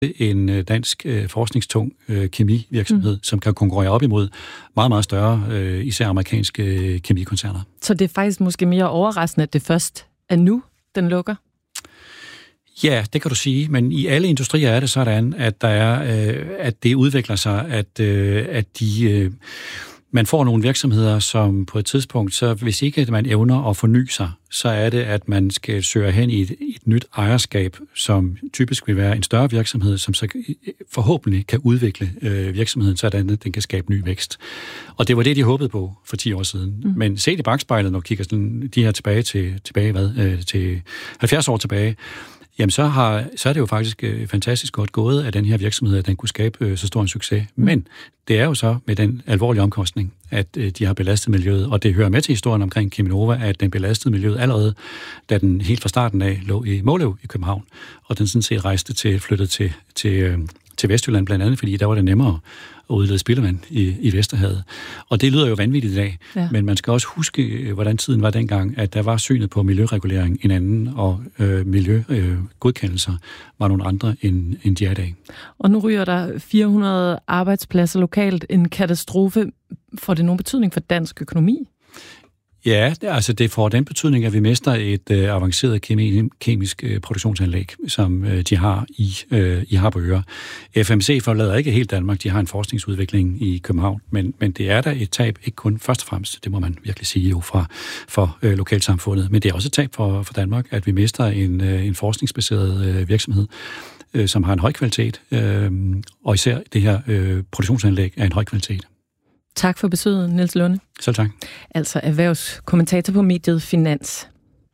en dansk forskningstung kemivirksomhed, som kan konkurrere op imod meget, meget større, især amerikanske kemikoncerner. Så det er faktisk måske mere overraskende, at det først er nu, den lukker? Ja, det kan du sige, men i alle industrier er det sådan, at at det udvikler sig, at man får nogle virksomheder, som på et tidspunkt, så hvis ikke man evner at forny sig, så er det, at man skal søge hen i et nyt ejerskab, som typisk vil være en større virksomhed, som så forhåbentlig kan udvikle virksomheden, sådan at den kan skabe ny vækst. Og det var det, de håbede på for 10 år siden. Men set i bagspejlet, når du kigger de her til 70 år tilbage, jamen så er det jo faktisk fantastisk godt gået af den her virksomhed, at den kunne skabe så stor en succes. Men det er jo så med den alvorlige omkostning, at de har belastet miljøet, og det hører med til historien omkring Cheminova, at den belastede miljøet allerede, da den helt fra starten af lå i Måløv i København, og den sådan set flyttede til Vestjylland blandt andet, fordi der var det nemmere at udlede spildevand i Vesterhavet. Og det lyder jo vanvittigt i dag, men man skal også huske, hvordan tiden var dengang, at der var synet på miljøregulering en anden, og miljøgodkendelser var nogle andre, end de er i dag. Og nu ryger der 400 arbejdspladser lokalt. En katastrofe. Får det nogen betydning for dansk økonomi? Ja, altså det får den betydning, at vi mister et avanceret kemisk produktionsanlæg, som de har i Harboøre. FMC forlader ikke helt Danmark, de har en forskningsudvikling i København, men det er da et tab, ikke kun først og fremmest, det må man virkelig sige jo for lokalsamfundet, men det er også et tab for Danmark, at vi mister en forskningsbaseret virksomhed, som har en høj kvalitet, og især det her produktionsanlæg er en høj kvalitet. Tak for besøget, Niels Lunde. Selv tak. Altså erhvervskommentator på mediet Finans.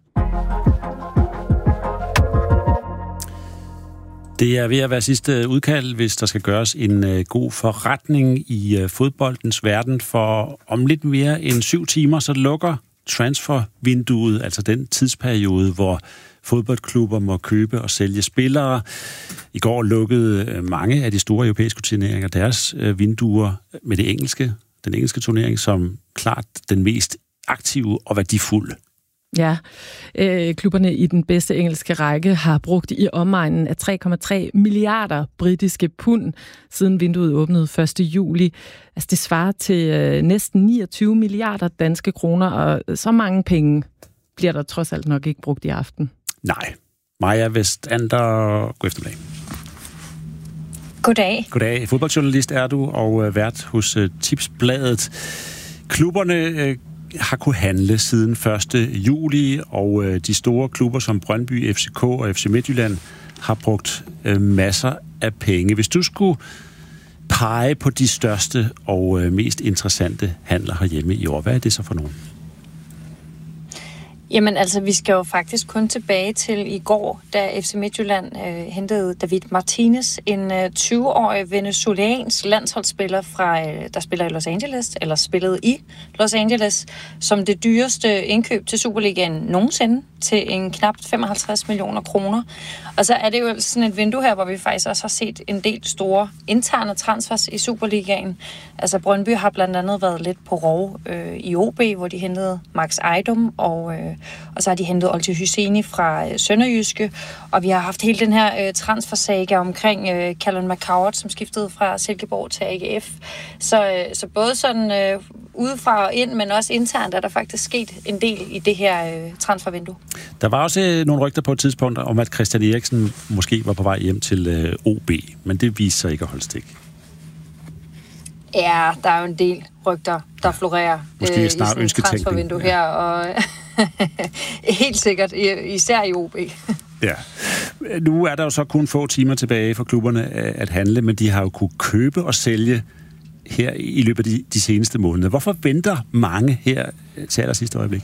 Det er ved at være sidste udkald, hvis der skal gøres en god forretning i fodboldens verden, for om lidt mere end 7 timer, så lukker transfervinduet, altså den tidsperiode, hvor fodboldklubber må købe og sælge spillere. I går lukkede mange af de store europæiske turneringer deres vinduer med den engelske turnering som klart den mest aktive og værdifulde. Ja, klubberne i den bedste engelske række har brugt i omegnen af 3,3 milliarder britiske pund, siden vinduet åbnede 1. juli. Altså det svarer til næsten 29 milliarder danske kroner, og så mange penge bliver der trods alt nok ikke brugt i aften. Nej. Maja Vestander, god eftermiddag. Goddag. Goddag. Fodboldjournalist er du, og vært hos Tipsbladet. Klubberne har kunnet handle siden 1. juli, og de store klubber som Brøndby, FCK og FC Midtjylland har brugt masser af penge. Hvis du skulle pege på de største og mest interessante handler herhjemme i år, hvad er det så for nogen? Jamen altså, vi skal jo faktisk kun tilbage til i går, da FC Midtjylland hentede David Martinez, en 20-årig venezuelansk landsholdsspiller, der spiller i Los Angeles, eller spillede i Los Angeles, som det dyreste indkøb til Superligaen nogensinde, til en knap 55 millioner kroner. Og så er det jo sådan et vindue her, hvor vi faktisk også har set en del store interne transfers i Superligaen. Altså Brøndby har blandt andet været lidt på rov i OB, hvor de hentede Max Ejdom, og så har de hentet Olti Hyseni fra Sønderjyske, og vi har haft hele den her transfersaga omkring Callum McCowart, som skiftede fra Silkeborg til AGF. Så både sådan udefra og ind, men også internt er der faktisk sket en del i det her transfervindue. Der var også nogle rygter på et tidspunkt om, at Christian Eriksen måske var på vej hjem til OB, men det viste sig ikke at holde stik. Ja, der er jo en del rygter, der florerer i sådan et transfervindue her, og helt sikkert, især i OB. Ja. Nu er der jo så kun få timer tilbage for klubberne at handle, men de har jo kunne købe og sælge her i løbet af de seneste måneder. Hvorfor venter mange her til allersidste øjeblik?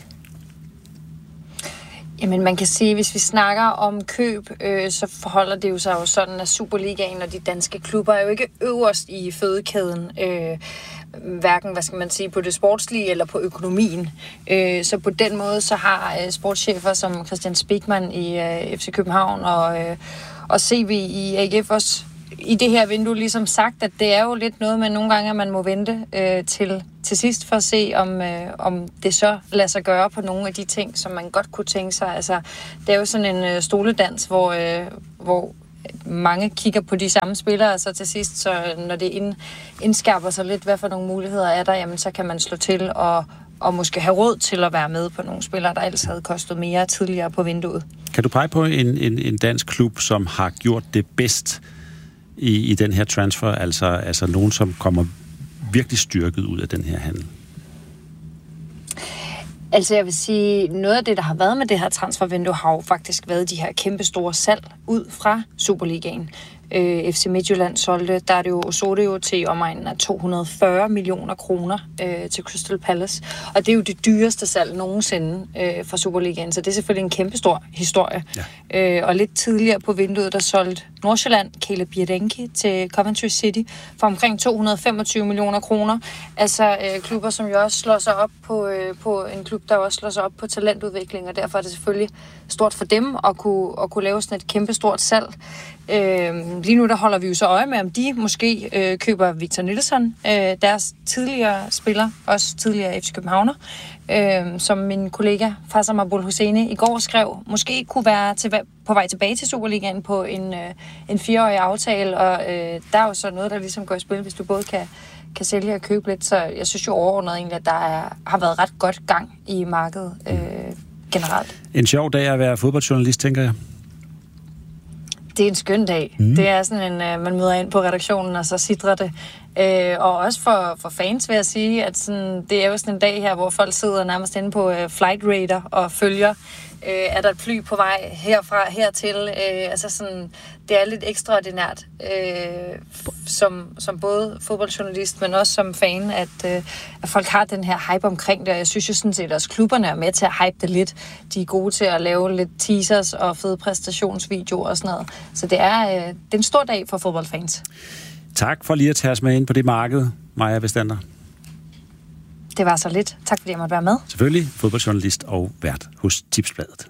Jamen man kan sige, at hvis vi snakker om køb, så forholder det jo sig jo sådan, at Superligaen og de danske klubber er jo ikke øverst i fødekæden, hverken, hvad skal man sige, på det sportslige eller på økonomien. Så på den måde, så har sportschefer som Christian Spigman i FC København og CV i AGF også i det her vindue ligesom sagt, at det er jo lidt noget med nogle gange, at man må vente til sidst for at se, om det så lader sig gøre på nogle af de ting, som man godt kunne tænke sig. Altså, det er jo sådan en stoledans, hvor mange kigger på de samme spillere, og så til sidst, så når det indskærper sig lidt, hvad for nogle muligheder er der, jamen så kan man slå til og måske have råd til at være med på nogle spillere, der ellers havde kostet mere tidligere på vinduet. Kan du pege på en dansk klub, som har gjort det bedst i den her transfer, altså nogen, som kommer virkelig styrket ud af den her handel? Altså jeg vil sige, noget af det, der har været med det her transfervindue, har jo faktisk været de her kæmpe store salg ud fra Superligaen. FC Midtjylland solgte, der er det jo til omegnen af 240 millioner kroner til Crystal Palace. Og det er jo det dyreste salg nogensinde fra Superligaen, så det er selvfølgelig en kæmpe stor historie. Ja. Og lidt tidligere på vinduet, der solgte Nordsjælland Caleb Bjerdenki til Coventry City for omkring 225 millioner kroner. Altså klubber, som jo også slår sig op på en klub, der også slår sig op på talentudvikling, og derfor er det selvfølgelig stort for dem at kunne lave sådan et kæmpe stort salg. Lige nu der holder vi jo så øje med, om de måske køber Victor Nilsson, deres tidligere spiller, også tidligere FC Københavner, som min kollega Faisal Mabul Hosseini i går skrev, måske kunne være på vej tilbage til Superligaen på en 4-årig aftale, og der er jo så noget, der ligesom går i spil, hvis du både kan sælge og købe lidt, så jeg synes jo overordnet egentlig, at der har været ret godt gang i markedet generelt. En sjov dag at være fodboldjournalist, tænker jeg. Det er en skøn dag. Det er sådan man møder ind på redaktionen, og så sidder det. Og også for fans vil jeg sige, at sådan, det er jo sådan en dag her, hvor folk sidder nærmest inde på Flight Radar og følger, er der et fly på vej herfra, hertil. Altså sådan, det er lidt ekstraordinært, som både fodboldjournalist, men også som fan, at folk har den her hype omkring det. Og jeg synes jo sådan set, at også klubberne er med til at hype det lidt. De er gode til at lave lidt teasers og fede præstationsvideoer og sådan noget. Så det er en stor dag for fodboldfans. Tak for lige at tage os med ind på det marked, Maja Vestander. Det var så lidt. Tak fordi jeg måtte være med. Selvfølgelig fodboldjournalist og vært hos Tipsbladet.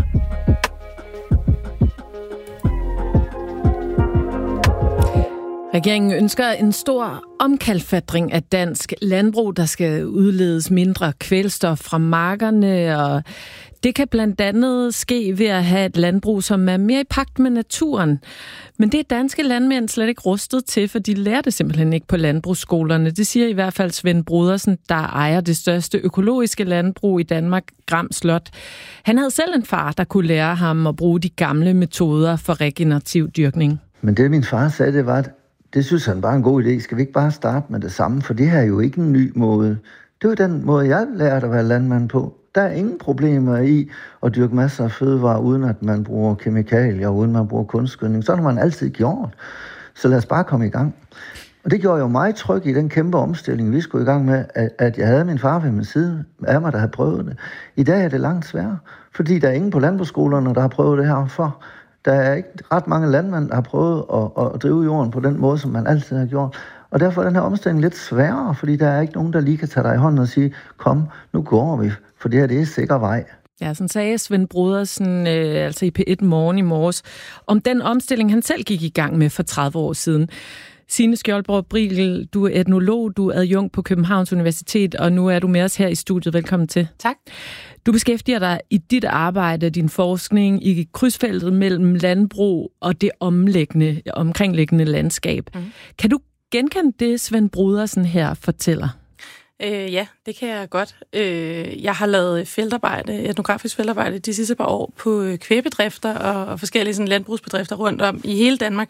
Regeringen ønsker en stor omkalfatring af dansk landbrug, der skal udledes mindre kvælstof fra markerne, og det kan blandt andet ske ved at have et landbrug, som er mere i pagt med naturen. Men det er danske landmænd slet ikke rustet til, for de lærer det simpelthen ikke på landbrugsskolerne. Det siger i hvert fald Svend Brodersen, der ejer det største økologiske landbrug i Danmark, Gram Slot. Han havde selv en far, der kunne lære ham at bruge de gamle metoder for regenerativ dyrkning. Men det min far sagde, det var, at det synes han bare en god idé. Skal vi ikke bare starte med det samme? For det her er jo ikke en ny måde. Det var den måde, jeg lærte at være landmand på. Der er ingen problemer i at dyrke masser af fødevarer, uden at man bruger kemikalier, uden man bruger kunstgødning. Sådan har man altid gjort. Så lad os bare komme i gang. Og det gjorde jo mig tryg i den kæmpe omstilling, vi skulle i gang med, at jeg havde min far ved min side af mig, der havde prøvet det. I dag er det langt sværere, fordi der er ingen på landbrugsskolerne, der har prøvet det her for. Der er ikke ret mange landmænd, der har prøvet at drive jorden på den måde, som man altid har gjort. Og derfor er den her omstilling lidt sværere, fordi der er ikke nogen, der lige kan tage dig i hånden og sige, kom, nu går vi, for det her det er sikker vej. Ja, sådan sagde Svend Brodersen, altså i P1 Morgen i morges, om den omstilling, han selv gik i gang med for 30 år siden. Signe Skjoldborg Brigel, du er etnolog, du er adjunkt på Københavns Universitet, og nu er du med os her i studiet. Velkommen til. Tak. Du beskæftiger dig i dit arbejde, din forskning, i krydsfeltet mellem landbrug og det omkringliggende landskab. Kan du genkende det, Svend Brodersen her fortæller? Ja, det kan jeg godt. Jeg har lavet etnografisk feltarbejde de sidste par år på kvægbedrifter og forskellige sådan, landbrugsbedrifter rundt om i hele Danmark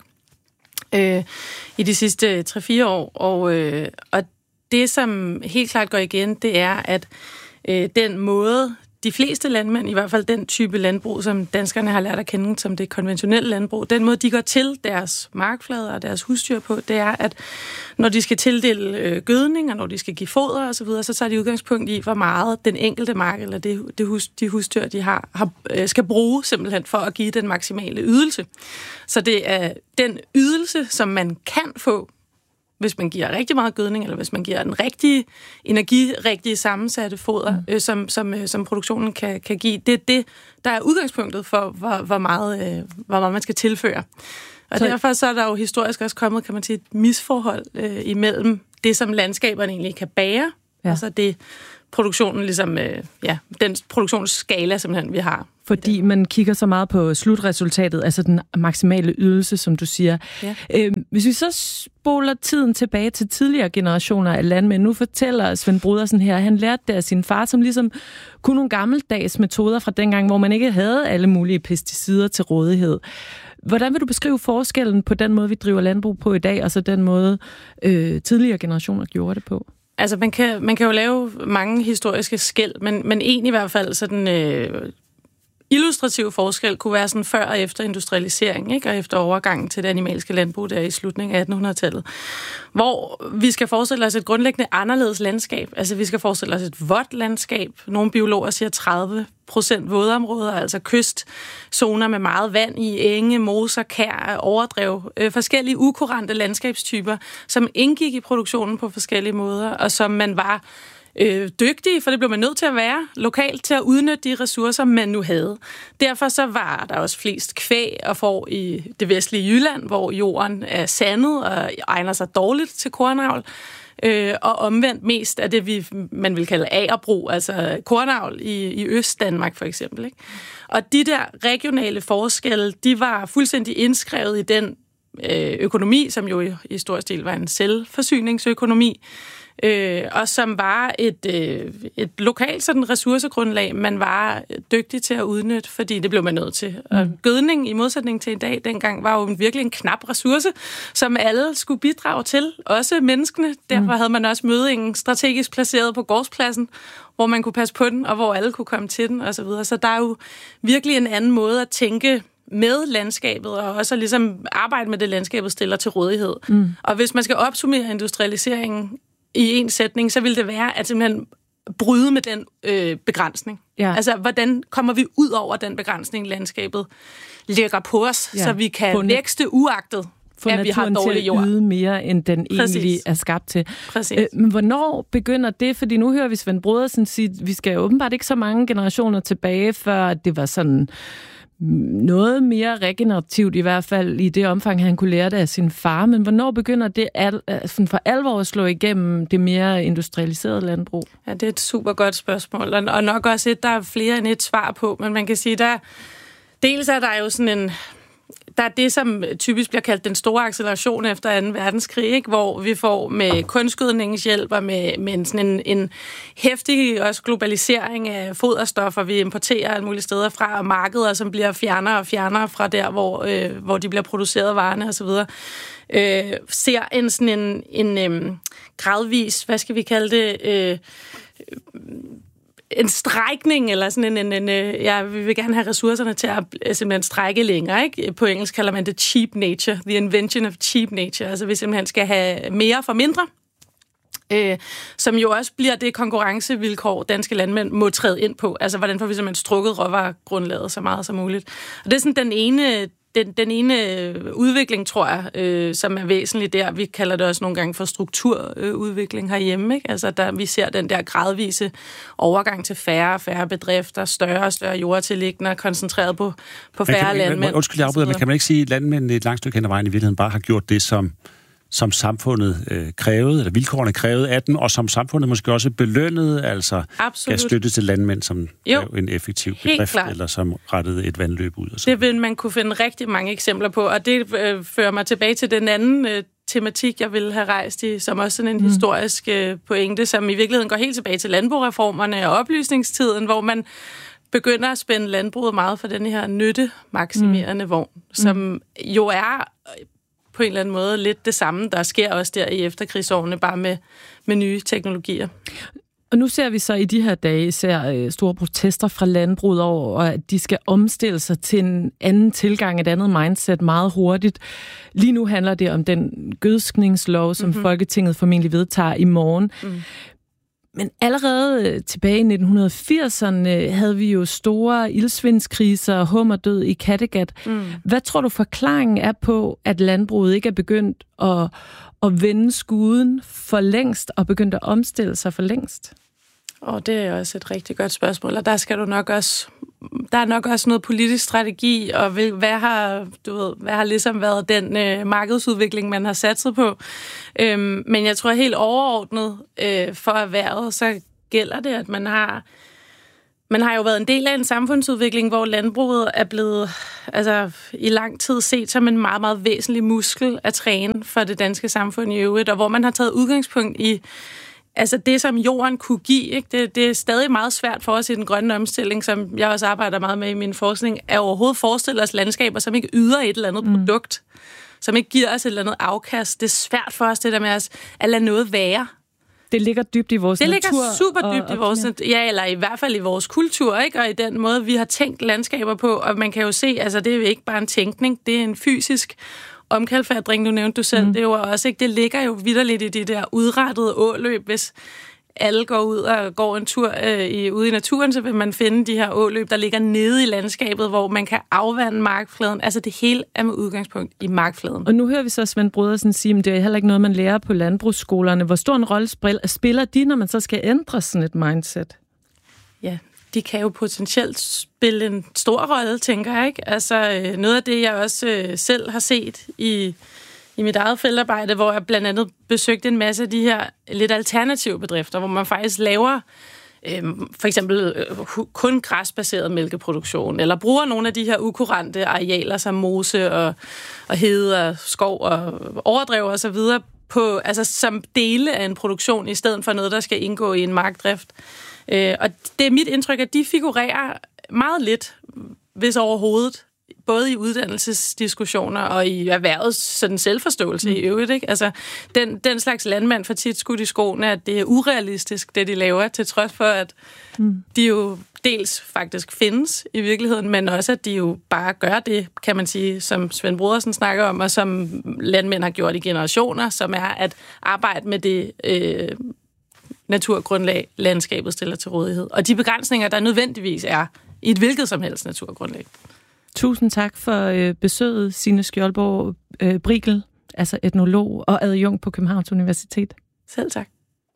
i de sidste 3-4 år. Og det, som helt klart går igen, det er, at den måde, de fleste landmænd, i hvert fald den type landbrug, som danskerne har lært at kende som det konventionelle landbrug, den måde, de går til deres markflader og deres husdyr på, det er, at når de skal tildele gødning, og når de skal give foder osv., så tager de udgangspunkt i, hvor meget den enkelte mark, eller de husdyr, de har, skal bruge simpelthen for at give den maksimale ydelse. Så det er den ydelse, som man kan få, hvis man giver rigtig meget gødning, eller hvis man giver den rigtige energirigtige sammensatte foder, som produktionen kan give. Det er det, der er udgangspunktet for, hvor meget man skal tilføre. Og derfor så er der jo historisk også kommet, kan man sige, et misforhold imellem det, som landskaberne egentlig kan bære, altså det produktionen ligesom, den produktionsskala, simpelthen, vi har fordi man kigger så meget på slutresultatet, altså den maksimale ydelse, som du siger. Ja. Hvis vi så spoler tiden tilbage til tidligere generationer af landmænd, nu fortæller Svend Brodersen her, han lærte det af sin far, som ligesom kunne nogle gammeldags metoder fra dengang, hvor man ikke havde alle mulige pesticider til rådighed. Hvordan vil du beskrive forskellen på den måde, vi driver landbrug på i dag, og så den måde, tidligere generationer gjorde det på? Altså, man kan jo lave mange historiske skel, men en i hvert fald sådan illustrativ forskel kunne være sådan før og efter industrialisering, ikke? Og efter overgangen til det animalske landbrug der i slutningen af 1800-tallet, hvor vi skal forestille os et grundlæggende anderledes landskab. Altså, vi skal forestille os et vådt landskab. Nogle biologer siger 30% vådområder, altså kystzoner med meget vand i, enge, moser, kær, overdrev, forskellige ukurante landskabstyper, som indgik i produktionen på forskellige måder, og som man var dygtige, for det blev man nødt til at være lokalt til at udnytte de ressourcer, man nu havde. Derfor så var der også flest kvæg og får i det vestlige Jylland, hvor jorden er sandet og egner sig dårligt til kornavl, og omvendt mest af det, man vil kalde agerbrug, altså kornavl i Øst-Danmark for eksempel. Ikke? Og de der regionale forskelle, de var fuldstændig indskrevet i den økonomi, som jo i stor stil var en selvforsyningsøkonomi, og som var et lokalt sådan ressourcegrundlag, man var dygtig til at udnytte, fordi det blev man nødt til. Og gødning, i modsætning til i dag, dengang var jo virkelig en knap ressource, som alle skulle bidrage til, også menneskene. Derfor havde man også mødingen strategisk placeret på gårdspladsen, hvor man kunne passe på den, og hvor alle kunne komme til den, osv. Så der er jo virkelig en anden måde at tænke med landskabet, og også at ligesom arbejde med det, landskabet stiller til rådighed. Og hvis man skal opsummere industrialiseringen i en sætning, så vil det være at simpelthen bryde med den begrænsning. Ja. Altså, hvordan kommer vi ud over den begrænsning, landskabet lægger på os, så vi kan vækste uagtet, at vi har dårlig jord. Få naturen til at yde mere, end den egentlig er skabt til. Men hvornår begynder det? Fordi nu hører vi Svend Brodersen sige, at vi skal åbenbart ikke så mange generationer tilbage, før det var sådan noget mere regenerativt, i hvert fald i det omfang, han kunne lære det af sin far. Men hvornår begynder det for alvor at slå igennem det mere industrialiserede landbrug? Ja, det er et super godt spørgsmål, og nok også der er flere end et svar på, men man kan sige, dels er der jo sådan der er det, som typisk bliver kaldt den store acceleration efter 2. verdenskrig, ikke? Hvor vi får med kunstgødningens hjælp og med sådan en heftig også globalisering af foderstoffer, vi importerer alle mulige steder fra, og markeder, som bliver fjernere og fjernere fra der, hvor de bliver produceret varerne osv., ser en gradvis, hvad skal vi kalde det, en strækning, eller sådan vi vil gerne have ressourcerne til at simpelthen strække længere, ikke? På engelsk kalder man det cheap nature, the invention of cheap nature, altså vi simpelthen skal have mere for mindre, som jo også bliver det konkurrencevilkår, danske landmænd må træde ind på, altså hvordan får vi simpelthen strukket råvaregrundlaget så meget som muligt. Og det er sådan den ene udvikling, tror jeg, som er væsentlig der. Vi kalder det også nogle gange for strukturudvikling herhjemme, ikke? Altså, vi ser den der gradvise overgang til færre og færre bedrifter, større og større jordtilliggender, koncentreret på færre landmænd. Undskyld, jeg afbryder, men kan man ikke sige, at landmændene et langt stykke hen ad vejen i virkeligheden bare har gjort det, som samfundet krævede, eller vilkårene krævede af dem, og som samfundet måske også belønnede, altså gav støtte til landmænd, som gav en effektiv bedrift, eller som rettede et vandløb ud. Og det vil man kunne finde rigtig mange eksempler på, og det fører mig tilbage til den anden tematik, jeg ville have rejst i, som også sådan en historisk pointe, som i virkeligheden går helt tilbage til landbrugreformerne og oplysningstiden, hvor man begynder at spænde landbruget meget for den her nyttemaksimerende vogn, som jo er på en eller anden måde lidt det samme, der sker også der i efterkrigsårene, bare med nye teknologier. Og nu ser vi så i de her dage store protester fra landbruget over, at de skal omstille sig til en anden tilgang, et andet mindset meget hurtigt. Lige nu handler det om den gødskningslov, som Folketinget formentlig vedtager i morgen. Men allerede tilbage i 1980'erne havde vi jo store ildsvindskriser og hummerdød i Kattegat. Hvad tror du forklaringen er på, at landbruget ikke er begyndt at vende skuden for længst og begyndt at omstille sig for længst? Det er også et rigtig godt spørgsmål, og der skal du nok også... Der er nok også noget politisk strategi, og hvad har ligesom været den markedsudvikling, man har satset på. Men jeg tror helt overordnet for erhvervet, så gælder det, at man har Man har jo været en del af en samfundsudvikling, hvor landbruget er blevet i lang tid set som en meget, meget væsentlig muskel at træne for det danske samfund i øvrigt, og hvor man har taget udgangspunkt i det, som jorden kunne give. Ikke? Det er stadig meget svært for os i den grønne omstilling, som jeg også arbejder meget med i min forskning, at overhovedet forestille os landskaber, som ikke yder et eller andet produkt, som ikke giver os et eller andet afkast. Det er svært for os, det der med at lade noget være. Det ligger dybt i vores natur. Det ligger super dybt i vores natur. Ja, eller i hvert fald i vores kultur, ikke? Og i den måde, vi har tænkt landskaber på. Og man kan jo se, det er jo ikke bare en tænkning, det er en fysisk omkalfatring, du nævnte du selv. Det er jo også, ikke? Det ligger jo vitterligt i de der udrettede åløb. Hvis alle går ud og går en tur ude i naturen, så vil man finde de her åløb, der ligger nede i landskabet, hvor man kan afvande markfladen. Det hele er med udgangspunkt i markfladen. Og nu hører vi så Svend Brodersen sige, at det er heller ikke noget, man lærer på landbrugsskolerne. Hvor stor en rolle spiller de, når man så skal ændre sådan et mindset? Ja, de kan jo potentielt spille en stor rolle, tænker jeg, ikke? Noget af det, jeg også selv har set i mit eget feltarbejde, hvor jeg blandt andet besøgte en masse af de her lidt alternative bedrifter, hvor man faktisk laver for eksempel kun græsbaseret mælkeproduktion, eller bruger nogle af de her ukurante arealer som mose og hede og skov og overdrev og så videre på, som dele af en produktion, i stedet for noget, der skal indgå i en markdrift. Og det er mit indtryk, at de figurerer meget lidt, hvis overhovedet, både i uddannelsesdiskussioner og i erhvervets sådan selvforståelse i øvrigt, ikke? Den slags landmand får tit skudt i skoene, at det er urealistisk, det de laver, til trods for, at de jo dels faktisk findes i virkeligheden, men også, at de jo bare gør det, kan man sige, som Svend Brodersen snakker om, og som landmænd har gjort i generationer, som er at arbejde med det naturgrundlag, landskabet stiller til rådighed. Og de begrænsninger, der nødvendigvis er i et hvilket som helst naturgrundlag. Tusind tak for besøget, Signe Skjoldborg Brigel, etnolog og adjunkt på Københavns Universitet. Selv tak.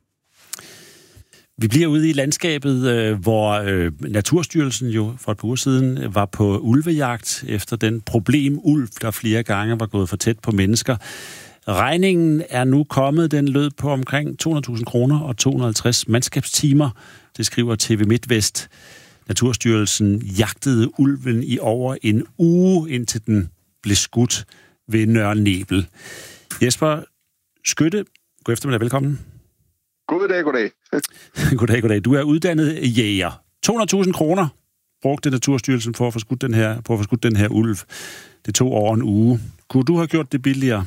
Vi bliver ude i landskabet, hvor Naturstyrelsen jo for et par uger siden var på ulvejagt efter den ulv, der flere gange var gået for tæt på mennesker. Regningen er nu kommet, den lød på omkring 200.000 kroner og 250 mandskabstimer, det skriver TV MidtVest. Naturstyrelsen jagtede ulven i over en uge, indtil den blev skudt ved Nørre Nebel. Jesper Skytte, god eftermiddag, velkommen. Goddag. Goddag. Du er uddannet jæger. 200.000 kroner brugte Naturstyrelsen for at få skudt den her ulv. Det tog over en uge. Kunne du have gjort det billigere?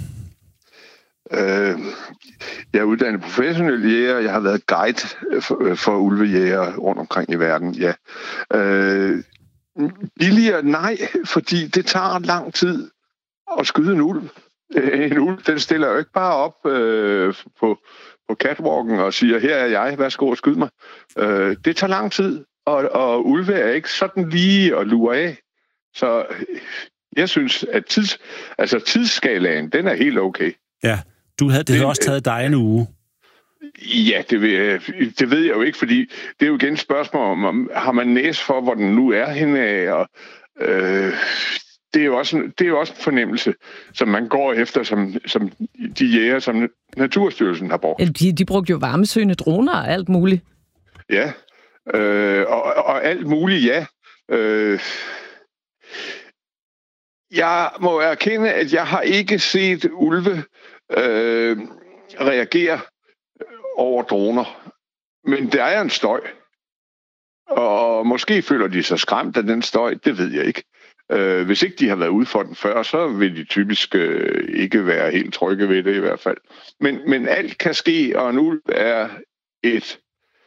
Jeg er uddannet professionel jæger. Jeg har været guide for ulvejæger rundt omkring i verden, ja. Billigere? Nej, fordi det tager lang tid at skyde en ulv. En ulv, den stiller jo ikke bare op på catwalken og siger, her er jeg, værsgo at skyde mig. Det tager lang tid, og ulve er ikke sådan lige at lure af. Så jeg synes, at tidsskalaen, den er helt okay. Ja, det havde også taget dig en uge. Ja, det ved jeg jo ikke, fordi det er jo igen et spørgsmål om, har man næse for, hvor den nu er henne af, og det er jo også en fornemmelse, som man går efter, som de jæger, som Naturstyrelsen har brugt. De brugte jo varmesøgende droner og alt muligt. Ja, og alt muligt, ja. Jeg må erkende, at jeg har ikke set ulve reagere over droner. Men der er en støj. Og måske føler de sig skræmt af den støj, det ved jeg ikke. Hvis ikke de har været ude for den før, så vil de typisk ikke være helt trygge ved det i hvert fald. Men alt kan ske, og en ulv er et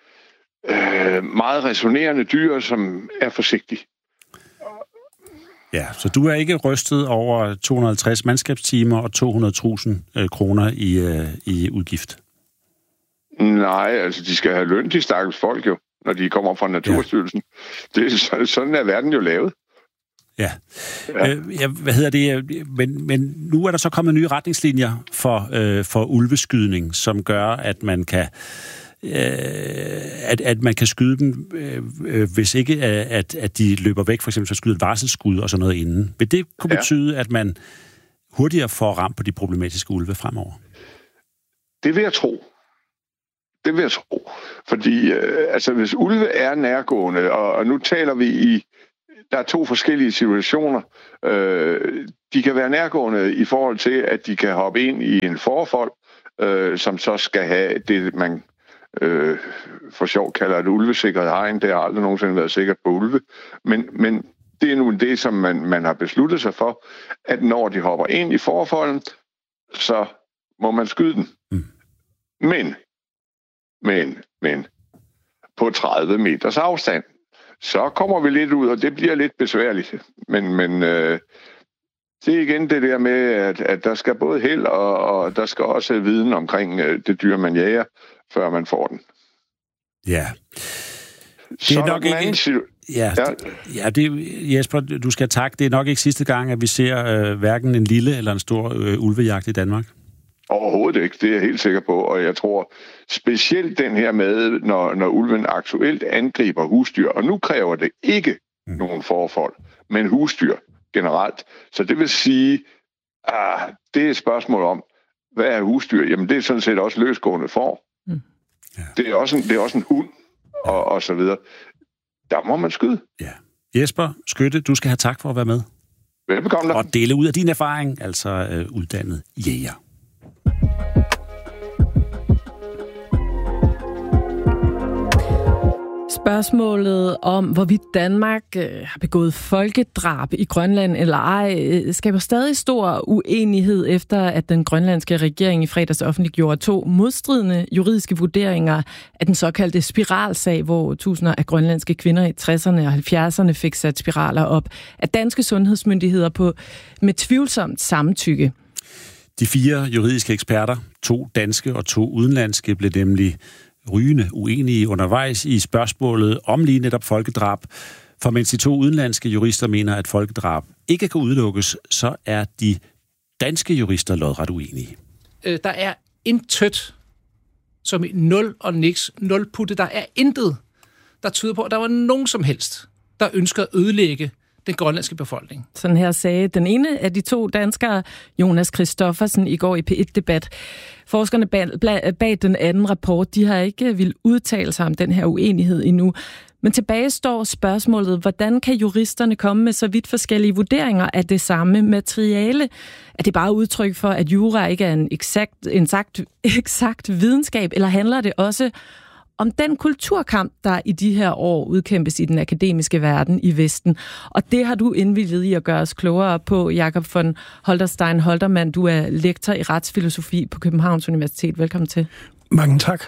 meget resonerende dyr, som er forsigtig. Ja, så du er ikke rystet over 250 mandskabstimer og 200.000 kroner i udgift? Nej, altså de skal have løn, de stakkels folk jo, når de kommer fra Naturstyrelsen. Ja. Sådan er verden jo lavet. Ja. Hvad hedder det? Men nu er der så kommet nye retningslinjer for ulveskydning, som gør, at man kan at man kan skyde dem, hvis ikke at de løber væk, for eksempel så skyde et varselsskud og sådan noget inden. Vil det kunne betyde, at man hurtigere får ramt på de problematiske ulve fremover? Det vil jeg tro. Det vil jeg tro. Fordi hvis ulve er nærgående, og nu taler vi der er 2 forskellige situationer. De kan være nærgående i forhold til, at de kan hoppe ind i en forfold, som så skal have det, man for sjov kalder et ulvesikret hegn. Det har aldrig nogensinde været sikkert på ulve. Men det er nu det, som man har besluttet sig for, at når de hopper ind i forfolden, så må man skyde den. Men på 30 meters afstand. Så kommer vi lidt ud, og det bliver lidt besværligt. Men det er igen det der med, at der skal både held, og der skal også viden omkring det dyr, man jager, før man får den. Ja. Det er nok ikke... Jesper, du skal takke. Det er nok ikke sidste gang, at vi ser hverken en lille eller en stor ulvejagt i Danmark. Overhovedet ikke, det er jeg helt sikker på, og jeg tror specielt den her med, når ulven aktuelt angriber husdyr, og nu kræver det ikke nogen forfold, men husdyr generelt. Så det vil sige, det er et spørgsmål om, hvad er husdyr? Jamen det er sådan set også løsgående får. Ja. Det er også en hund, og så videre. Der må man skyde. Ja. Jesper Skytte, du skal have tak for at være med. Velbekomme. Og dele ud af din erfaring, altså uddannet jæger. Spørgsmålet om, hvorvidt Danmark har begået folkedrab i Grønland eller ej, skaber stadig stor uenighed efter, at den grønlandske regering i fredags offentliggjorde 2 modstridende juridiske vurderinger af den såkaldte spiralsag, hvor tusinder af grønlandske kvinder i 60'erne og 70'erne fik sat spiraler op af danske sundhedsmyndigheder med tvivlsomt samtykke. De 4 juridiske eksperter, 2 danske og 2 udenlandske, blev nemlig rygende uenige undervejs i spørgsmålet om lige netop folkedrab. For mens de 2 udenlandske jurister mener, at folkedrab ikke kan udelukkes, så er de danske jurister lodret uenige. Der er intet som 0 og niks, 0 putte. Der er intet, der tyder på, at der var nogen som helst, der ønsker at ødelægge den grønlandske befolkning. Sådan her sagde den ene af de 2 danskere, Jonas Christoffersen, i går i P1-debat. Forskerne bag den anden rapport, de har ikke vil udtale sig om den her uenighed endnu. Men tilbage står spørgsmålet, hvordan kan juristerne komme med så vidt forskellige vurderinger af det samme materiale? Er det bare udtryk for, at jura ikke er en eksakt videnskab, eller handler det også om den kulturkamp, der i de her år udkæmpes i den akademiske verden i Vesten? Og det har du indvilliget i at gøre os klogere på, Jakob von Holterstein-Holtermann. Du er lektor i retsfilosofi på Københavns Universitet. Velkommen til. Mange tak.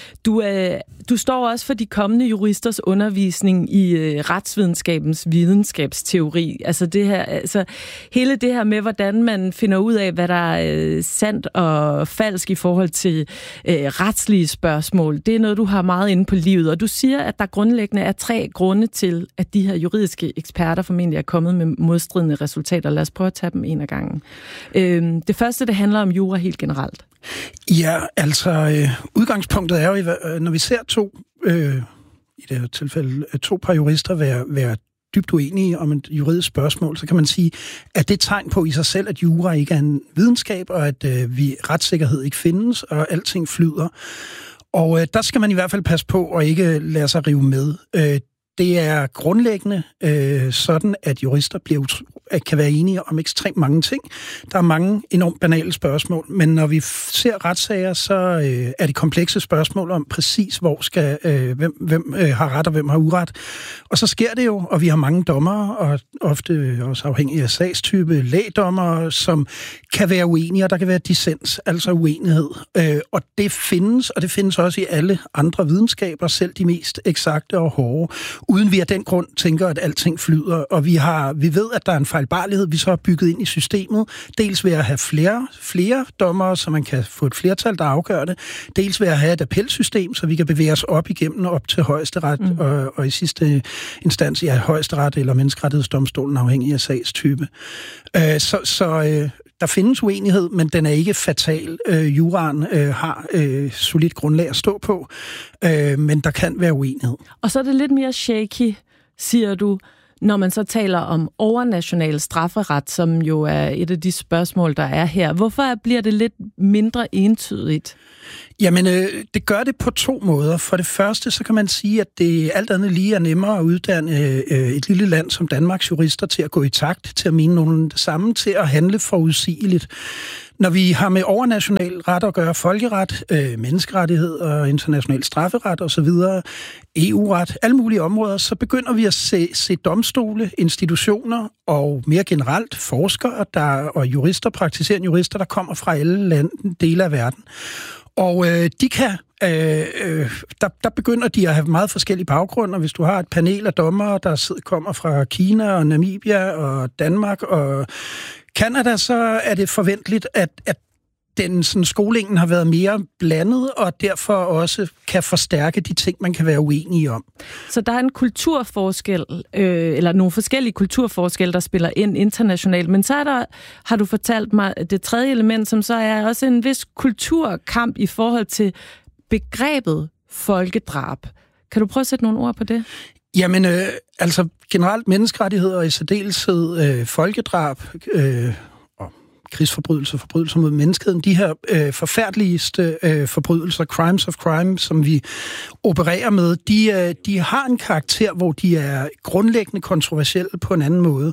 Du står også for de kommende juristers undervisning i retsvidenskabens videnskabsteori. Altså hele det her med, hvordan man finder ud af, hvad der er sandt og falsk i forhold til retslige spørgsmål. Det er noget, du har meget inde på livet. Og du siger, at der grundlæggende er 3 grunde til, at de her juridiske eksperter formentlig er kommet med modstridende resultater. Lad os prøve at tage dem en af gangen. Det første, det handler om jura helt generelt. Ja, altså udgangspunktet er jo, når vi ser 2, i det her tilfælde 2 par jurister være dybt uenige om et juridisk spørgsmål, så kan man sige, at det er tegn på i sig selv, at jura ikke er en videnskab, og at retssikkerhed ikke findes, og alting flyder. Og der skal man i hvert fald passe på og ikke lade sig rive med. Det er grundlæggende sådan, at jurister kan være enige om ekstremt mange ting. Der er mange enormt banale spørgsmål, men når vi ser retssager, så er det komplekse spørgsmål om præcis, hvor skal hvem har ret og hvem har uret. Og så sker det jo, og vi har mange dommere, og ofte også afhængig af sagstype, lægdommere, som kan være uenige, og der kan være dissens, altså uenighed. Og det findes også i alle andre videnskaber, selv de mest eksakte og hårde, uden vi af den grund tænker, at alting flyder. Og vi ved, at der er en fejlbarlighed, vi så har bygget ind i systemet. Dels ved at have flere dommere, så man kan få et flertal, der afgør det. Dels ved at have et appelsystem, så vi kan bevæge os op igennem op til højesteret, og i sidste instans højesteret eller menneskerettighedsdomstolen, afhængig af sagstype. Der findes uenighed, men den er ikke fatal. Juraen har solidt grundlag at stå på, men der kan være uenighed. Og så er det lidt mere shaky, siger du, Når man så taler om overnational strafferet, som jo er et af de spørgsmål, der er her, hvorfor bliver det lidt mindre entydigt? Jamen, det gør det på to måder. For det første, så kan man sige, at det alt andet lige er nemmere at uddanne et lille land som Danmarks jurister til at gå i takt, til at mene nogen det samme, til at handle forudsigeligt. Når vi har med overnational ret at gøre, folkeret, menneskerettigheder, international strafferet osv., EU-ret, alle mulige områder, så begynder vi at se domstole, institutioner og mere generelt forskere og jurister, praktiserende jurister, der kommer fra alle dele af verden. Og de kan, der begynder de at have meget forskellige baggrunde, og hvis du har et panel af dommere, der kommer fra Kina og Namibia og Danmark og Canada, så er det forventeligt, at skolingen har været mere blandet, og derfor også kan forstærke de ting, man kan være uenige om. Så der er en kulturforskel, eller nogle forskellige kulturforskelle, der spiller ind internationalt, men så er der, har du fortalt mig, det tredje element, som så er også en vis kulturkamp i forhold til begrebet folkedrab. Kan du prøve at sætte nogle ord på det? Jamen, altså generelt menneskerettigheder og i særdeleshed folkedrab, krigsforbrydelser, forbrydelser mod menneskeheden, de her forfærdeligste forbrydelser, crimes of crime, som vi opererer med, de har en karakter, hvor de er grundlæggende kontroversielle på en anden måde.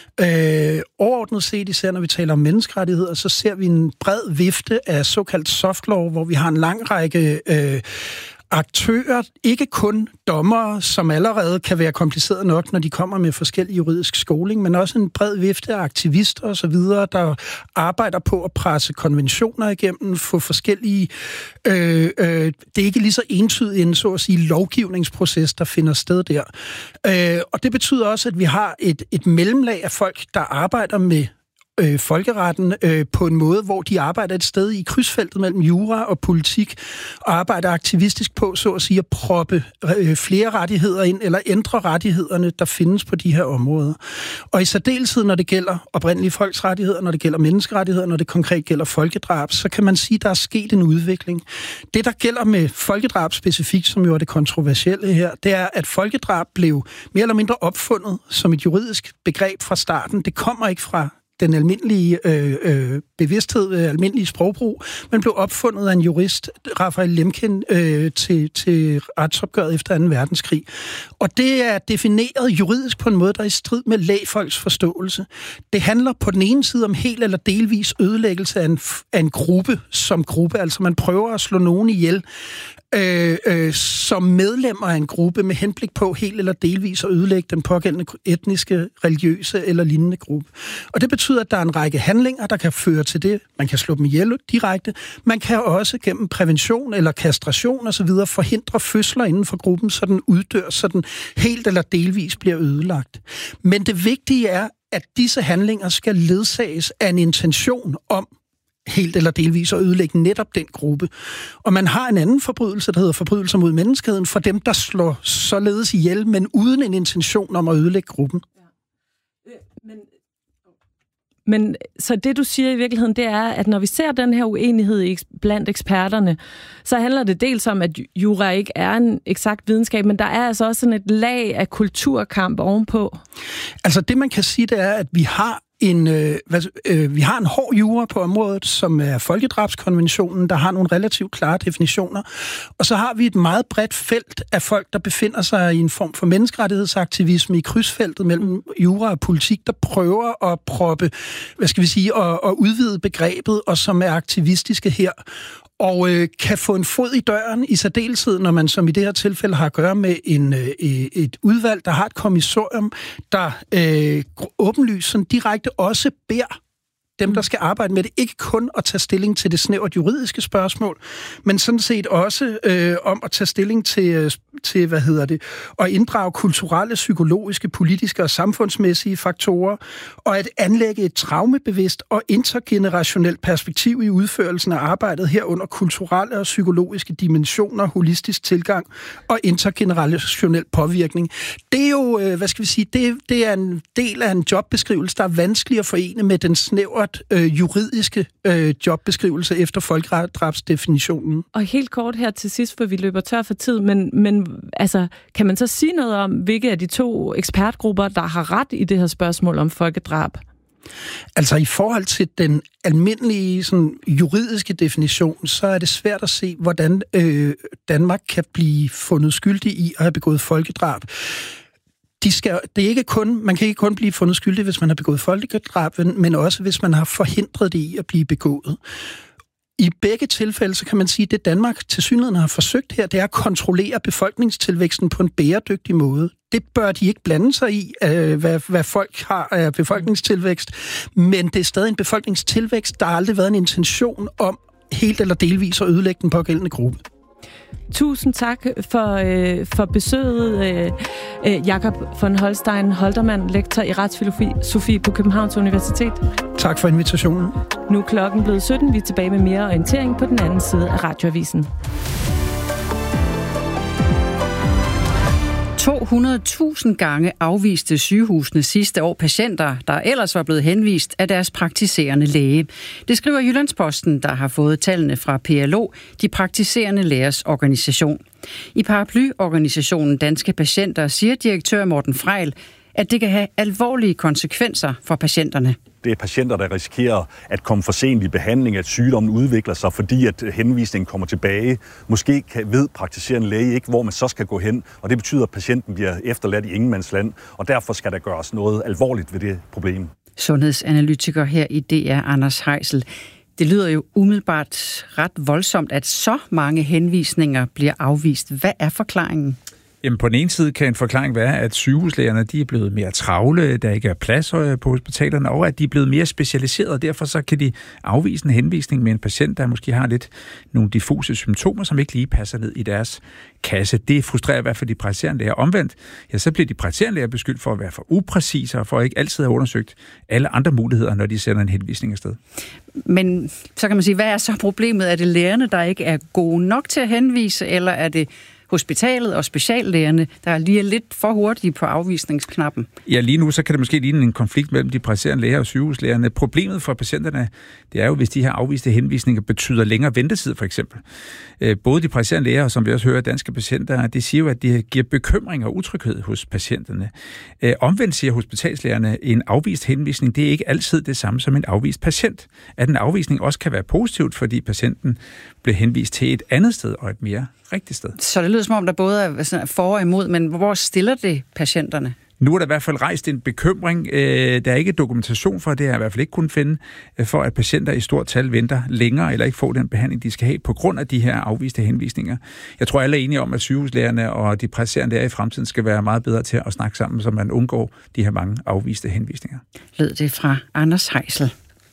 Overordnet set, især når vi taler om menneskerettigheder, så ser vi en bred vifte af såkaldt soft law, hvor vi har en lang række aktører, ikke kun dommere, som allerede kan være kompliceret nok, når de kommer med forskellig juridisk skoling, men også en bred vifte af aktivister og så videre, der arbejder på at presse konventioner igennem, få forskellige det er ikke lige så entydigt en, så at sige, lovgivningsproces, der finder sted der. Og det betyder også, at vi har et mellemlag af folk, der arbejder med folkeretten på en måde, hvor de arbejder et sted i krydsfeltet mellem jura og politik, og arbejder aktivistisk på, så at sige, at proppe flere rettigheder ind, eller ændre rettighederne, der findes på de her områder. Og i særdeleshed, når det gælder oprindelige folks rettigheder, når det gælder menneskerettigheder, når det konkret gælder folkedrab, så kan man sige, at der er sket en udvikling. Det, der gælder med folkedrab specifikt, som jo er det kontroversielle her, det er, at folkedrab blev mere eller mindre opfundet som et juridisk begreb fra starten. Det kommer ikke fra den almindelige bevidsthed, almindelige sprogbrug, men blev opfundet af en jurist, Raphael Lemkin, til retsopgøret efter 2. verdenskrig. Og det er defineret juridisk på en måde, der er i strid med lægfolks forståelse. Det handler på den ene side om helt eller delvis ødelæggelse af en gruppe som gruppe, altså man prøver at slå nogen ihjel, som medlemmer af en gruppe med henblik på helt eller delvis at ødelægge den pågældende etniske, religiøse eller lignende gruppe. Og det betyder, at der er en række handlinger, der kan føre til det. Man kan slå dem ihjel direkte. Man kan også gennem prævention eller kastration osv. forhindre fødsler inden for gruppen, så den uddør, så den helt eller delvis bliver ødelagt. Men det vigtige er, at disse handlinger skal ledsages af en intention om helt eller delvis at ødelægge netop den gruppe. Og man har en anden forbrydelse, der hedder forbrydelser mod menneskeheden, for dem, der slår således ihjel, men uden en intention om at ødelægge gruppen. Ja. Men så det, du siger i virkeligheden, det er, at når vi ser den her uenighed blandt eksperterne, så handler det dels om, at jura ikke er en eksakt videnskab, men der er altså også sådan et lag af kulturkamp ovenpå. Altså det, man kan sige, det er, at vi har vi har en hård jura på området, som er folkedrabskonventionen, der har nogle relativt klare definitioner. Og så har vi et meget bredt felt af folk, der befinder sig i en form for menneskerettighedsaktivisme i krydsfeltet mellem jura og politik, der prøver at proppe, at udvide begrebet, og som er aktivistiske her. Og kan få en fod i døren i særdeleshed, når man som i det her tilfælde har at gøre med et udvalg, der har et kommissorium, der åbenlyst sådan direkte også beder dem, der skal arbejde med det, ikke kun at tage stilling til det snævert juridiske spørgsmål, men sådan set også om at tage stilling til og inddrage kulturelle, psykologiske, politiske og samfundsmæssige faktorer, og at anlægge et traumebevidst og intergenerationelt perspektiv i udførelsen af arbejdet herunder kulturelle og psykologiske dimensioner, holistisk tilgang og intergenerationel påvirkning. Det er jo, det er en del af en jobbeskrivelse, der er vanskelig at forene med den snævert overlagt juridiske jobbeskrivelse efter folkedrabsdefinitionen. Og helt kort her til sidst, for vi løber tør for tid, men altså, kan man så sige noget om, hvilke af de to ekspertgrupper, der har ret i det her spørgsmål om folkedrab? Altså i forhold til den almindelige sådan, juridiske definition, så er det svært at se, hvordan Danmark kan blive fundet skyldig i at have begået folkedrab. Man kan ikke kun blive fundet skyldig, hvis man har begået folkedrab, men også hvis man har forhindret det i at blive begået. I begge tilfælde, så kan man sige, at det Danmark tilsyneladende har forsøgt her, det er at kontrollere befolkningstilvæksten på en bæredygtig måde. Det bør de ikke blande sig i, hvad folk har af befolkningstilvækst, men det er stadig en befolkningstilvækst. Der har aldrig været en intention om helt eller delvis at ødelægge den pågældende gruppe. Tusind tak for besøget, Jakob von Holstein-Holtermann, lektor i retsfilosofi på Københavns Universitet. Tak for invitationen. Nu er klokken blevet 17. Vi er tilbage med mere orientering på den anden side af Radioavisen. 200.000 gange afviste sygehusene sidste år patienter, der ellers var blevet henvist af deres praktiserende læge. Det skriver Jyllandsposten, der har fået tallene fra PLO, de praktiserende lægers organisation. I paraplyorganisationen Danske Patienter siger direktør Morten Frejl, at det kan have alvorlige konsekvenser for patienterne. Det er patienter, der risikerer at komme for sent i behandling, at sygdommen udvikler sig, fordi at henvisningen kommer tilbage. Måske ved praktiserende læge ikke, hvor man så skal gå hen, og det betyder, at patienten bliver efterladt i ingenmandsland, og derfor skal der gøres noget alvorligt ved det problem. Sundhedsanalytiker her i DR, Anders Heisel. Det lyder jo umiddelbart ret voldsomt, at så mange henvisninger bliver afvist. Hvad er forklaringen? Jamen, på den ene side kan en forklaring være, at sygehuslægerne de er blevet mere travle, der ikke er plads på hospitalerne, og at de er blevet mere specialiserede, og derfor så kan de afvise en henvisning med en patient, der måske har lidt nogle diffuse symptomer, som ikke lige passer ned i deres kasse. Det frustrerer i hvert fald de praktiserende læger. Omvendt, ja, så bliver de praktiserende læger beskyldt for at være for upræcise og for at ikke altid have undersøgt alle andre muligheder, når de sender en henvisning afsted. Men så kan man sige, hvad er så problemet? Er det lægerne, der ikke er gode nok til at henvise, eller er det hospitalet og speciallægerne, der lige er lidt for hurtige på afvisningsknappen? Ja, lige nu så kan det måske ligne en konflikt mellem de praktiserende læger og sygehuslægerne. Problemet for patienterne, det er jo, hvis de her afviste henvisninger betyder længere ventetid, for eksempel. Både de praktiserende læger, og som vi også hører Danske Patienter, det siger jo, at det giver bekymring og utryghed hos patienterne. Omvendt siger hospitalslægerne, en afvist henvisning, det er ikke altid det samme som en afvist patient. At en afvisning også kan være positivt, fordi patienten bliver henvist til et andet sted og et mere rigtigt sted. Så det lyder som om, der både er for og imod, men hvor stiller det patienterne? Nu er der i hvert fald rejst en bekymring. Der er ikke dokumentation for, det har jeg i hvert fald ikke kunnet finde, for at patienter i stort tal venter længere eller ikke får den behandling, de skal have på grund af de her afviste henvisninger. Jeg tror, alle er enige om, at sygehuslægerne og de praktiserende læger i fremtiden skal være meget bedre til at snakke sammen, så man undgår de her mange afviste henvisninger. Lød det fra Anders Heisel.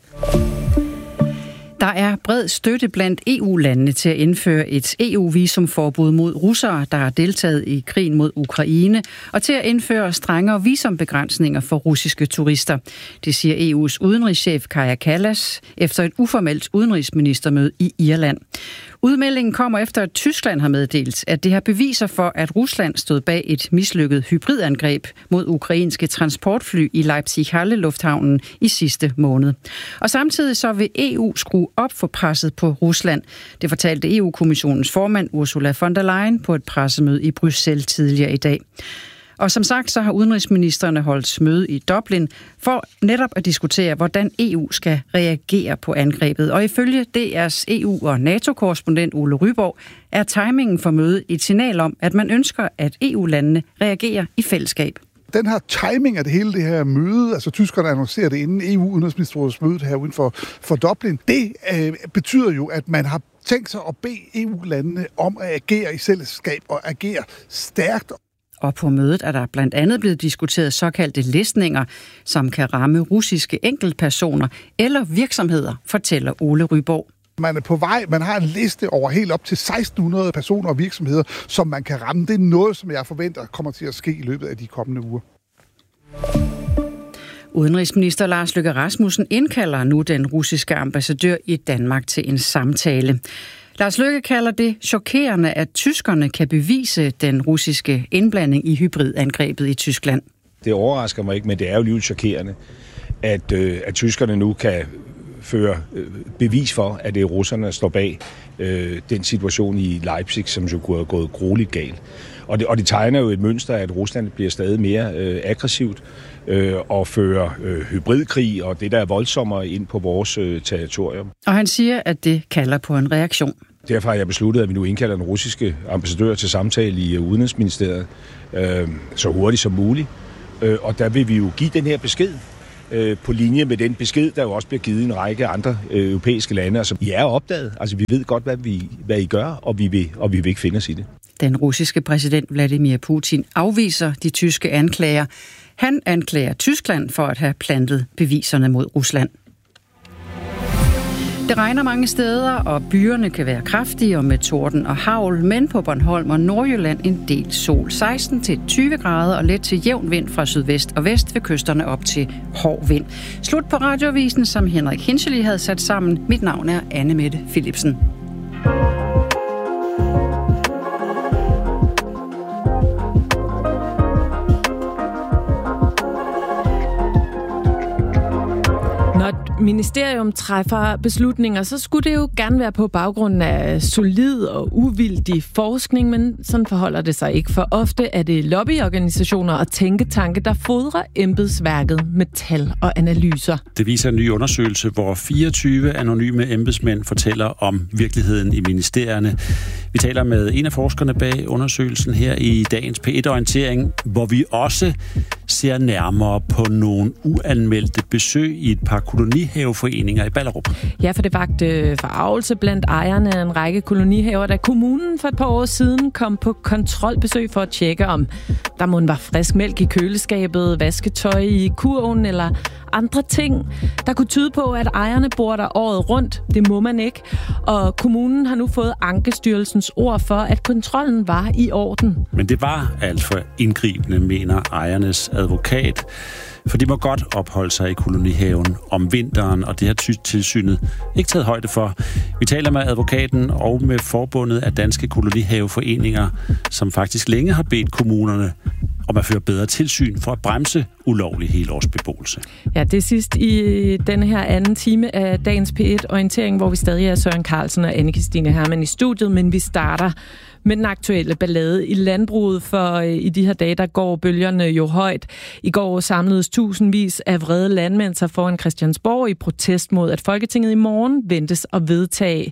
Der er bred støtte blandt EU-landene til at indføre et EU-visumforbud mod russere, der har deltaget i krigen mod Ukraine, og til at indføre strengere visumbegrænsninger for russiske turister. Det siger EU's udenrigschef Kaja Kallas efter et uformelt udenrigsministermøde i Irland. Udmeldingen kommer efter, at Tyskland har meddelt, at det har beviser for, at Rusland stod bag et mislykket hybridangreb mod ukrainske transportfly i Leipzig-Halle-lufthavnen i sidste måned. Og samtidig så vil EU skrue op for presset på Rusland. Det fortalte EU-kommissionens formand Ursula von der Leyen på et pressemøde i Bruxelles tidligere i dag. Og som sagt, så har udenrigsministerne holdt møde i Dublin for netop at diskutere, hvordan EU skal reagere på angrebet. Og ifølge DR's EU- og NATO-korrespondent Ole Ryborg er timingen for mødet et signal om, at man ønsker, at EU-landene reagerer i fællesskab. Den her timing af det hele det her møde, altså tyskerne annoncerer det inden EU-udenrigsministerrådets møde her uden for Dublin, det betyder jo, at man har tænkt sig at bede EU-landene om at agere i fællesskab og agere stærkt. Og på mødet er der blandt andet blevet diskuteret såkaldte listninger, som kan ramme russiske enkeltpersoner eller virksomheder, fortæller Ole Ryborg. Man er på vej, man har en liste over helt op til 1600 personer og virksomheder, som man kan ramme. Det er noget, som jeg forventer kommer til at ske i løbet af de kommende uger. Udenrigsminister Lars Løkke Rasmussen indkalder nu den russiske ambassadør i Danmark til en samtale. Lars Løkke kalder det chokerende, at tyskerne kan bevise den russiske indblanding i hybridangrebet i Tyskland. Det overrasker mig ikke, men det er jo lidt chokerende, at tyskerne nu kan føre bevis for, at det er russerne, der står bag den situation i Leipzig, som jo kunne have gået grueligt galt. Og det tegner jo et mønster, at Rusland bliver stadig mere aggressivt og fører hybridkrig og det, der er voldsommere ind på vores territorium. Og han siger, at det kalder på en reaktion. Derfor har jeg besluttet, at vi nu indkalder den russiske ambassadør til samtale i Udenrigsministeriet så hurtigt som muligt. Og der vil vi jo give den her besked på linje med den besked, der jo også bliver givet i en række andre europæiske lande. Altså, I er opdaget. Altså, vi ved godt, hvad I gør, og vi vil ikke finde os i det. Den russiske præsident Vladimir Putin afviser de tyske anklager. Han anklager Tyskland for at have plantet beviserne mod Rusland. Det regner mange steder, og byerne kan være kraftige og med torden og hagl, men på Bornholm og Nordjylland en del sol. 16-20 grader og let til jævn vind fra sydvest og vest ved kysterne op til hård vind. Slut på radioavisen, som Henrik Hinchely havde sat sammen. Mit navn er Anne Mette Philipsen. Når ministerium træffer beslutninger, så skulle det jo gerne være på baggrund af solid og uvildig forskning, men sådan forholder det sig ikke. For ofte er det lobbyorganisationer og tænketanke, der fodrer embedsværket med tal og analyser. Det viser en ny undersøgelse, hvor 24 anonyme embedsmænd fortæller om virkeligheden i ministerierne. Vi taler med en af forskerne bag undersøgelsen her i dagens P1-orientering, hvor vi også ser nærmere på nogle uanmeldte besøg i et par kolonihaveforeninger i Ballerup. Ja, for det vagte forargelse blandt ejerne af en række kolonihaver, da kommunen for et par år siden kom på kontrolbesøg for at tjekke, om der må var frisk mælk i køleskabet, vasketøj i kurven eller andre ting, der kunne tyde på, at ejerne bor der året rundt. Det må man ikke. Og kommunen har nu fået Ankestyrelsens ord for, at kontrollen var i orden. Men det var alt for indgribende, mener ejernes advokat. For de må godt opholde sig i kolonihaven om vinteren, og det har tilsynet ikke taget højde for. Vi taler med advokaten og med forbundet af danske kolonihaveforeninger, som faktisk længe har bedt kommunerne om at føre bedre tilsyn for at bremse ulovlig helårsbeboelse. Ja, det er sidst i denne her anden time af dagens P1-orientering, hvor vi stadig er Søren Carlsen og Anne-Kristine Hermann i studiet, men vi starter med den aktuelle ballade i landbruget, for i de her dage, der går bølgerne jo højt. I går samledes tusindvis af vrede landmænd sig foran Christiansborg i protest mod, at Folketinget i morgen ventes at vedtage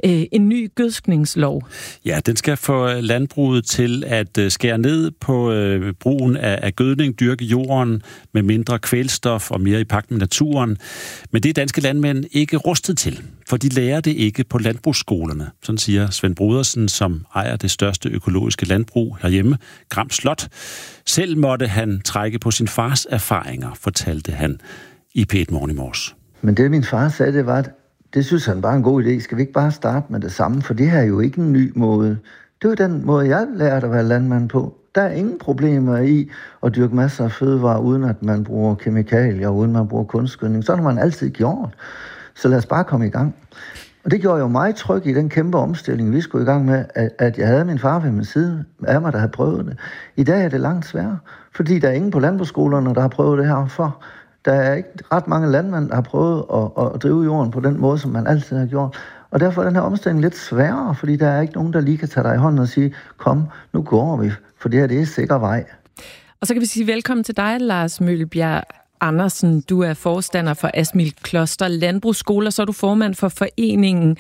en ny gødskningslov. Ja, den skal få landbruget til at skære ned på brugen af gødning, dyrke jorden med mindre kvælstof og mere i pagt med naturen. Men det er danske landmænd ikke rustet til, for de lærer det ikke på landbrugsskolerne. Sådan siger Svend Brodersen, som ejer det største økologiske landbrug herhjemme, Gram Slot. Selv måtte han trække på sin fars erfaringer, fortalte han i P1 Morgen i morges. Men det min far sagde, det var, at det synes han bare en god idé. Skal vi ikke bare starte med det samme? For det her er jo ikke en ny måde. Det var den måde, jeg lærte at være landmand på. Der er ingen problemer i at dyrke masser af fødevarer, uden at man bruger kemikalier, uden man bruger kunstgødning. Sådan har man altid gjort. Så lad os bare komme i gang. Og det gjorde jo mig tryg i den kæmpe omstilling, vi skulle i gang med, at jeg havde min far ved min side af mig, der havde prøvet det. I dag er det langt sværere, fordi der er ingen på landbrugsskolerne, der har prøvet det her for. Der er ikke ret mange landmænd, der har prøvet at drive jorden på den måde, som man altid har gjort. Og derfor er den her omstilling lidt sværere, fordi der er ikke nogen, der lige kan tage dig i hånden og sige, kom, nu går vi, for det her det er sikker vej. Og så kan vi sige velkommen til dig, Lars Møllebjerg Andersen. Du er forstander for Asmild Kloster Landbrugsskoler, så er du formand for foreningen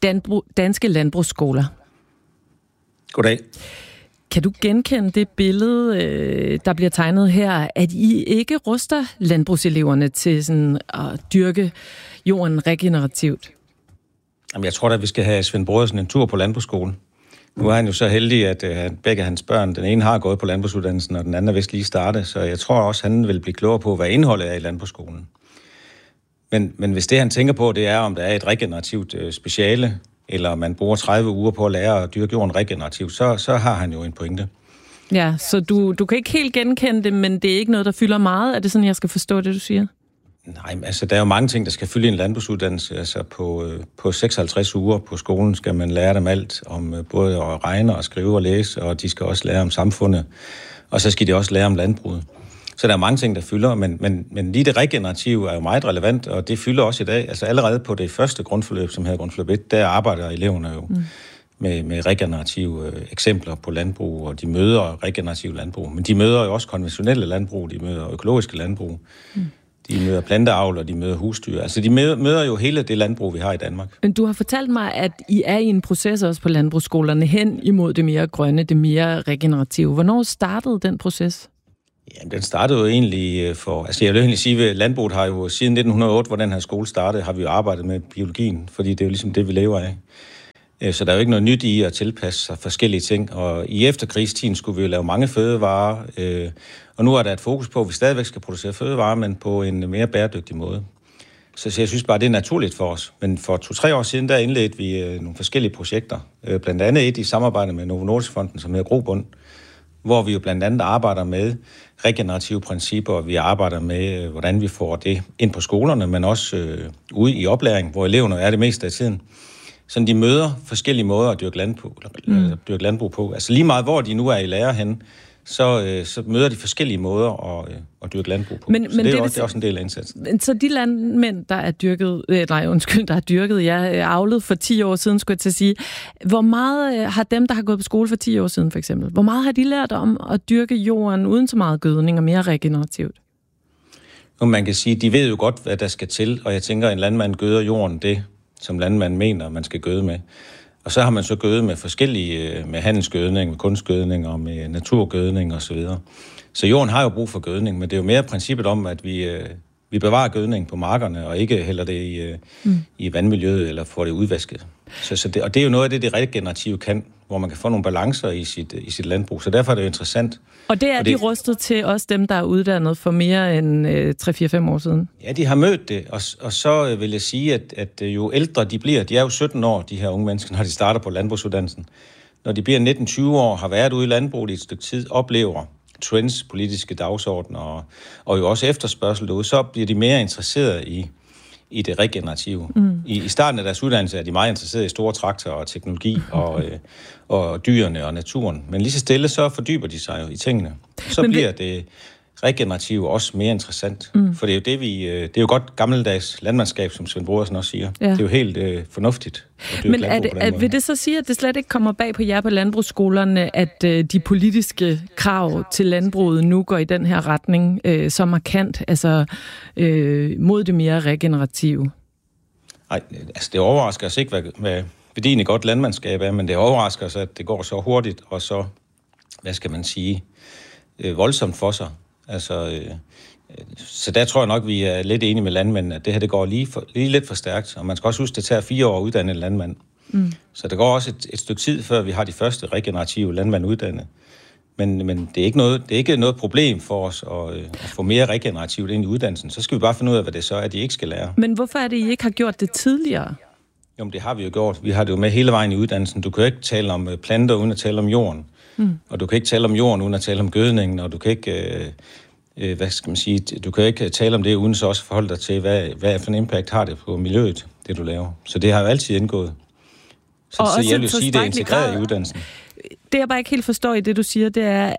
Danske Landbrugsskoler. Goddag. Kan du genkende det billede, der bliver tegnet her, at I ikke ruster landbrugseleverne til sådan at dyrke jorden regenerativt? Jamen, jeg tror da, vi skal have Svend Brodersen en tur på landbrugsskolen. Nu er han jo så heldig, at begge hans børn, den ene har gået på landbrugsuddannelsen, og den anden er vist lige startet, så jeg tror også, han vil blive klogere på, hvad indholdet er i landbrugsskolen. Men hvis det, han tænker på, det er, om der er et regenerativt speciale, eller man bruger 30 uger på at lære at dyrke jorden regenerativt, så har han jo en pointe. Ja, så du kan ikke helt genkende det, men det er ikke noget, der fylder meget. Er det sådan, jeg skal forstå det, du siger? Nej, altså der er jo mange ting, der skal fylde en landbrugsuddannelse. Altså på 56 uger på skolen skal man lære dem alt om både at regne og skrive og læse, og de skal også lære om samfundet, og så skal de også lære om landbruget. Så der er mange ting, der fylder, men lige det regenerative er jo meget relevant, og det fylder også i dag. Altså allerede på det første grundforløb, som her grundforløb 1, der arbejder eleverne jo med regenerative eksempler på landbrug, og de møder regenerative landbrug. Men de møder jo også konventionelle landbrug, de møder økologiske landbrug, de møder planteavl, og de møder husdyr. Altså de møder jo hele det landbrug, vi har i Danmark. Men du har fortalt mig, at I er i en proces også på landbrugsskolerne hen imod det mere grønne, det mere regenerative. Hvornår startede den proces? Jamen, den startede jo egentlig jeg vil egentlig sige, at landbruget har jo siden 1908, hvor den her skole startede, har vi jo arbejdet med biologien, fordi det er jo ligesom det, vi lever af. Så der er jo ikke noget nyt i at tilpasse sig forskellige ting, og i efterkrigstiden skulle vi jo lave mange fødevarer, og nu er der et fokus på, at vi stadigvæk skal producere fødevarer, men på en mere bæredygtig måde. Så jeg synes bare, det er naturligt for os. Men for 2-3 år siden, der indledte vi nogle forskellige projekter, blandt andet et i samarbejde med Novo Nordisk Fonden, som hedder Grobund, hvor vi jo blandt andet arbejder med regenerative principper, og vi arbejder med, hvordan vi får det ind på skolerne, men også ude i oplæring, hvor eleverne er det meste af tiden. Så de møder forskellige måder at dyrke landbrug på. Altså lige meget, hvor de nu er i lære henne, så møder de forskellige måder at dyrke landbrug på. Men det er også en del af indsatsen. Så de landmænd, der er dyrket, avlet for 10 år siden, skulle jeg til at sige, hvor meget har dem, der har gået på skole for 10 år siden for eksempel, hvor meget har de lært om at dyrke jorden uden så meget gødning og mere regenerativt? Og man kan sige, de ved jo godt, hvad der skal til, og jeg tænker, at en landmand gøder jorden det, som landmanden mener, man skal gøde med. Og så har man så gødet med forskellige, med handelsgødning, med kunstgødning og med naturgødning osv. Så jorden har jo brug for gødning, men det er jo mere princippet om, at vi bevarer gødning på markerne, og ikke hælder det i vandmiljøet eller får det udvasket. Og det er jo noget af det regenerative kan, hvor man kan få nogle balancer i sit landbrug. Så derfor er det jo interessant. Og det er de rustet til også dem, der er uddannet for mere end 3-4-5 år siden? Ja, de har mødt det, og så vil jeg sige, at jo ældre de bliver, de er jo 17 år, de her unge mennesker, når de starter på landbrugsuddannelsen. Når de bliver 19-20 år, har været ude i landbruget i et stykke tid, oplever trends, politiske dagsordner og jo også efterspørgsel derude, så bliver de mere interesserede i det regenerative. I starten af deres uddannelse er de meget interesserede i store traktorer og teknologi og dyrene og naturen. Men lige så stille, så fordyber de sig jo i tingene. Så bliver det regenerative også mere interessant. For det er jo det er jo godt gammeldags landmandskab, som Svend Brodersen også siger. Ja. Det er jo helt fornuftigt. Men vil det så sige, at det slet ikke kommer bag på jer på landbrugsskolerne, at de politiske krav til landbruget nu går i den her retning så markant, altså mod det mere regenerative? Nej, altså det overrasker os ikke, hvad værdien godt landmandskab er, men det overrasker os, at det går så hurtigt og så, hvad skal man sige, voldsomt for sig. Altså, så der tror jeg nok, vi er lidt enige med landmændene, at det her det går lige lidt for stærkt. Og man skal også huske, at det tager 4 år at uddanne en landmand. Så der går også et stykke tid, før vi har de første regenerative landmænd uddannet. Men det er ikke noget problem for os at få mere regenerativt ind i uddannelsen. Så skal vi bare finde ud af, hvad det så er, de ikke skal lære. Men hvorfor er det, I ikke har gjort det tidligere? Jo, det har vi jo gjort. Vi har det jo med hele vejen i uddannelsen. Du kan jo ikke tale om planter uden at tale om jorden. Og du kan ikke tale om jorden uden at tale om gødningen, og du kan ikke, du kan ikke tale om det uden så også forholde dig til, hvad for en impact har det på miljøet, det du laver. Så det har jo altid indgået. Så jeg vil sige, det er integreret i uddannelsen. Det jeg bare ikke helt forstår i det, du siger, det er,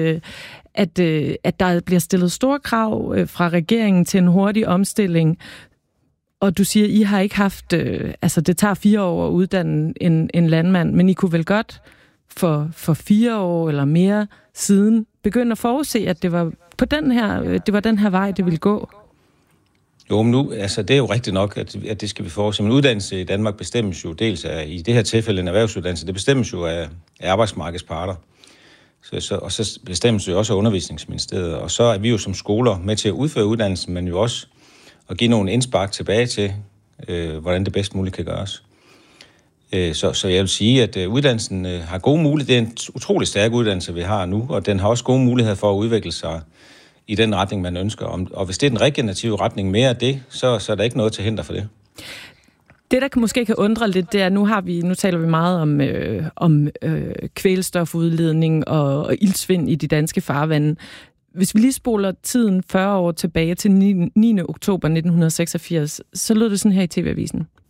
at der bliver stillet store krav fra regeringen til en hurtig omstilling, og du siger, I har ikke haft, det tager 4 år at uddanne en landmand, men I kunne vel godt for 4 år eller mere siden begynde at forudse, at det var den her vej, det ville gå? Jo, men nu, det er jo rigtigt nok, at det skal vi forudse. Men uddannelse i Danmark bestemmes jo dels af, i det her tilfælde en erhvervsuddannelse, det bestemmes jo af arbejdsmarkedets parter. Og så bestemmes det jo også af Undervisningsministeriet. Og så er vi jo som skoler med til at udføre uddannelsen, men jo også at give nogle indspark tilbage til, hvordan det bedst muligt kan gøres. Så jeg vil sige, at uddannelsen har gode muligheder. Det er en utrolig stærk uddannelse, vi har nu, og den har også gode muligheder for at udvikle sig i den retning, man ønsker. Og hvis det er den regenerative retning mere af det, så er der ikke noget til hinder for det. Det, der måske kan undre lidt, det er, nu taler vi meget om kvælstofudledning og iltsvind i de danske farvande. Hvis vi lige spoler tiden 40 år tilbage til 9. oktober 1986, så lød det sådan her i TV-avisen.